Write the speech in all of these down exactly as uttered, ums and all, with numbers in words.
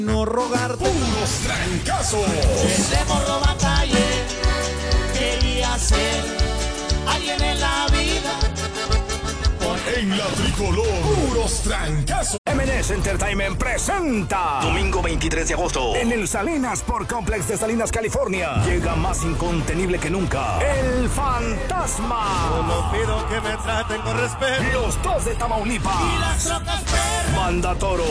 No rogarte. Puros trancazos. Ese morro batallé, quería ser alguien en la vida. En la tricolor, puros trancazos. M and S Entertainment presenta Domingo veintitrés de agosto en el Salinas Sport Complex de Salinas, California. Llega más incontenible que nunca el Fantasma. Solo pido que me traten con respeto. Los dos de Tamaulipas. Y las rocas perras. Banda Toro.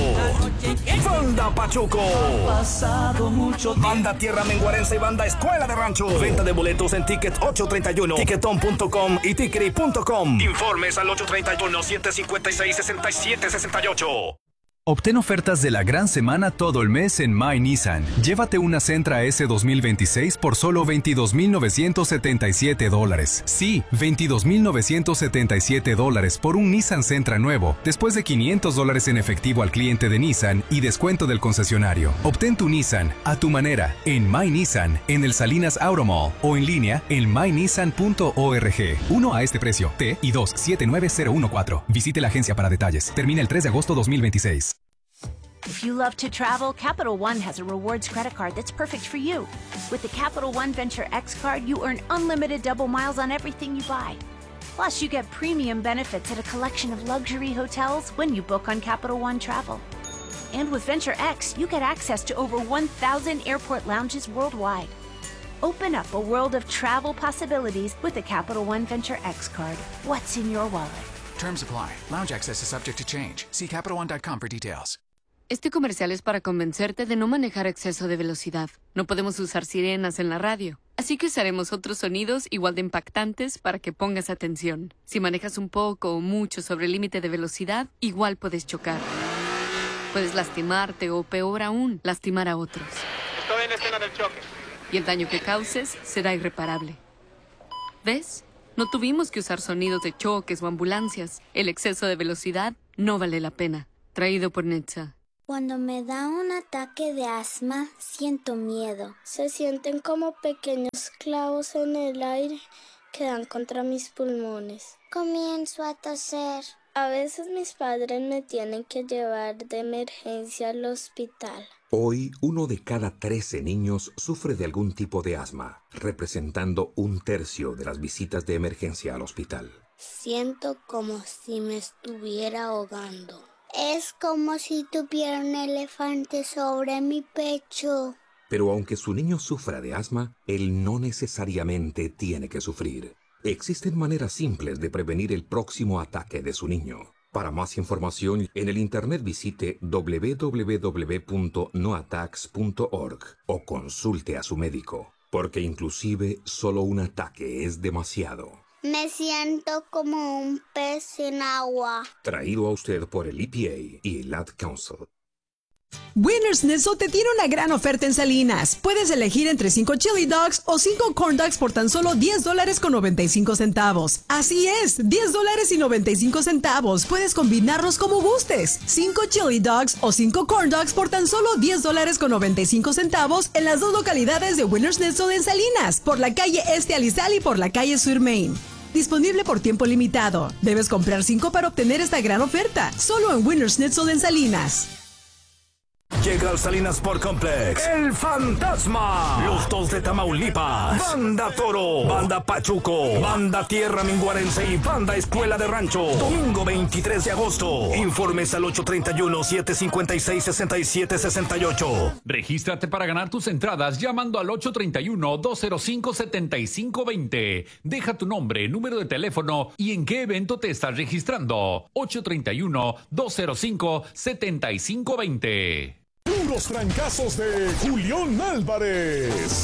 Banda Pachuco. Pasado mucho tiempo. Banda Tierra Menguarense y Banda Escuela de Rancho. Venta de boletos en Ticket ocho treinta y uno, ticketon punto com y tickery punto com. Informes al ocho treinta y uno, siete cincuenta y seis, sesenta y siete sesenta y ocho. Obtén ofertas de la gran semana todo el mes en My Nissan. Llévate una Sentra S dos mil veintiséis por solo veintidós mil novecientos setenta y siete dólares. Sí, veintidós mil novecientos setenta y siete dólares por un Nissan Sentra nuevo, después de quinientos dólares en efectivo al cliente de Nissan y descuento del concesionario. Obtén tu Nissan a tu manera en My Nissan, en el Salinas Auto Mall o en línea en my nissan punto org. Uno a este precio, T y dos siete nueve cero uno cuatro. Visite la agencia para detalles. Termina el tres de agosto dos mil veintiséis. If you love to travel, Capital One has a rewards credit card that's perfect for you. With the Capital One Venture X card, you earn unlimited double miles on everything you buy. Plus, you get premium benefits at a collection of luxury hotels when you book on Capital One Travel. And with Venture X, you get access to over one thousand airport lounges worldwide. Open up a world of travel possibilities with the Capital One Venture X card. What's in your wallet? Terms apply. Lounge access is subject to change. See Capital One dot com for details. Este comercial es para convencerte de no manejar a exceso de velocidad. No podemos usar sirenas en la radio, así que usaremos otros sonidos igual de impactantes para que pongas atención. Si manejas un poco o mucho sobre el límite de velocidad, igual puedes chocar. Puedes lastimarte o, peor aún, lastimar a otros. Estoy en la escena del choque. Y el daño que causes será irreparable. ¿Ves? No tuvimos que usar sonidos de choques o ambulancias. El exceso de velocidad no vale la pena. Traído por Netza. Cuando me da un ataque de asma, siento miedo. Se sienten como pequeños clavos en el aire que dan contra mis pulmones. Comienzo a toser. A veces mis padres me tienen que llevar de emergencia al hospital. Hoy, uno de cada trece niños sufre de algún tipo de asma, representando un tercio de las visitas de emergencia al hospital. Siento como si me estuviera ahogando. Es como si tuviera un elefante sobre mi pecho. Pero aunque su niño sufra de asma, él no necesariamente tiene que sufrir. Existen maneras simples de prevenir el próximo ataque de su niño. Para más información, en el internet visite doble u doble u doble u punto no attacks punto org o consulte a su médico, porque inclusive solo un ataque es demasiado. Me siento como un pez en agua. Traído a usted por el E P A y el Ad Council. Winners Schnitzel te tiene una gran oferta en Salinas. Puedes elegir entre cinco chili dogs o cinco corn dogs por tan solo diez dólares con noventa y cinco centavos. Así es, diez dólares y noventa y cinco centavos. Puedes combinarlos como gustes. cinco chili dogs o cinco corn dogs por tan solo diez dólares con noventa y cinco centavos en las dos localidades de Winners Schnitzel en Salinas, por la calle Este Alizal y por la calle Sur Main. Disponible por tiempo limitado. Debes comprar cinco para obtener esta gran oferta. Solo en Winners Schnitzel en Salinas. Llega al Salinas Sport Complex el Fantasma. Los dos de Tamaulipas. Banda Toro. Banda Pachuco. Banda Tierra Menguarense y Banda Escuela de Rancho. Domingo veintitrés de agosto. Informes al ocho treinta y uno, siete cincuenta y seis, sesenta y siete sesenta y ocho. Regístrate para ganar tus entradas llamando al ocho treinta y uno, dos cero cinco, setenta y cinco veinte. Deja tu nombre, número de teléfono y en qué evento te estás registrando. ocho treinta y uno, dos cero cinco, setenta y cinco veinte. Puros trancazos de Julián Álvarez.